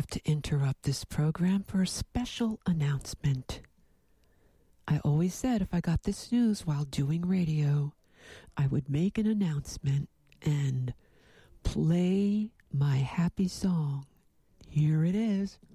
have to interrupt this program for a special announcement. I always said if I got this news while doing radio, I would make an announcement and play my happy song. Here it is.